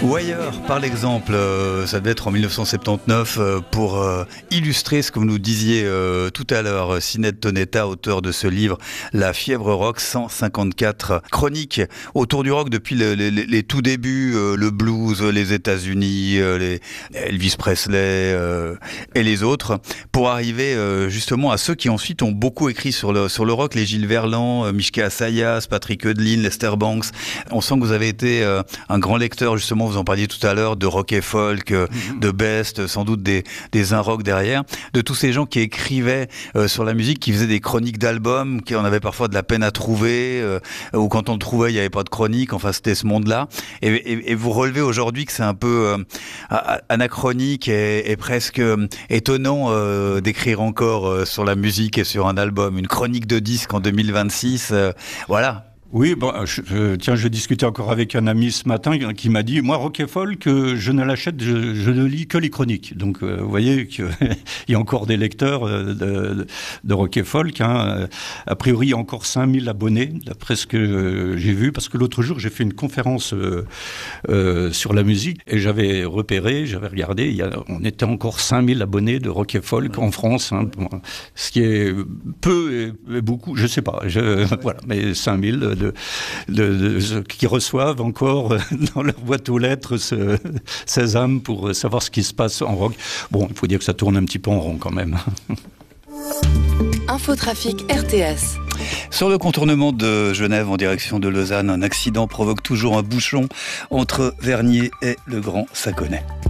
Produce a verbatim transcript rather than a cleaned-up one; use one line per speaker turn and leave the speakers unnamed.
Wire, par l'exemple, euh, ça devait être en mille neuf cent soixante-dix-neuf, euh, pour euh, illustrer ce que vous nous disiez euh, tout à l'heure. Sinéad Tonetta, auteur de ce livre, La fièvre rock, cent cinquante-quatre chroniques autour du rock depuis le, les, les tout débuts, euh, le blues, les États-Unis, euh, les Elvis Presley euh, et les autres, pour arriver euh, justement à ceux qui ensuite ont beaucoup écrit sur le, sur le rock, les Gilles Verland, euh, Michké Assayas, Patrick Heudelin, Lester Banks. On sent que vous avez été euh, un grand lecteur, justement, vous en parliez tout à l'heure, de rock et folk, euh, mm-hmm. de best, sans doute des, des un rock derrière, de tous ces gens qui écrivaient euh, sur la musique, qui faisaient des chroniques d'albums, qui en avaient parfois de la peine à trouver, euh, ou quand on le trouvait, il n'y avait pas de chronique, enfin c'était ce monde-là. Et, et, et vous relevez aujourd'hui que c'est un peu euh, anachronique et, et presque euh, étonnant euh, d'écrire encore euh, sur la musique et sur un album, une chronique de disque en deux mille vingt-six, euh, voilà.
Oui, bon, je, je, tiens, je discutais encore avec un ami ce matin qui m'a dit, moi, rock et folk, je ne l'achète, je, je ne lis que les chroniques. Donc, euh, vous voyez qu'il y a encore des lecteurs de, de, de rock et folk. Hein. A priori, il y a encore cinq mille abonnés, d'après ce que j'ai vu, parce que l'autre jour, j'ai fait une conférence euh, euh, sur la musique et j'avais repéré, j'avais regardé, il y a, on était encore cinq mille abonnés de rock et folk en France, hein, ce qui est peu et beaucoup, je ne sais pas, je, voilà, mais cinq mille de De, de, de, qui reçoivent encore dans leur boîte aux lettres ce sésame pour savoir ce qui se passe en rock. Bon, il faut dire que ça tourne un petit peu en rond quand même.
Infotrafic R T S.
Sur le contournement de Genève en direction de Lausanne, un accident provoque toujours un bouchon entre Vernier et le Grand Saconnet.